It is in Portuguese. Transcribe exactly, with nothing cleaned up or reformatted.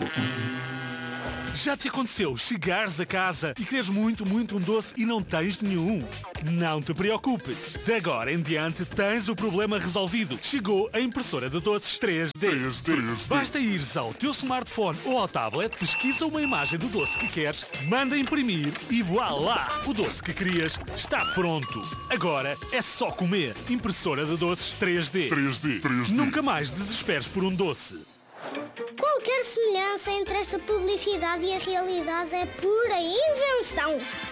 Já te aconteceu chegares a casa e queres muito, muito um doce e não tens nenhum? Não te preocupes. De agora em diante tens o problema resolvido. Chegou a impressora de doces três D. três D. Basta ires ao teu smartphone ou ao tablet, pesquisa uma imagem do doce que queres, manda imprimir e voilá! O doce que querias está pronto. Agora é só comer. Impressora de doces três D. três D. três D. Nunca mais desesperes por um doce. Qualquer semelhança entre esta publicidade e a realidade é pura invenção.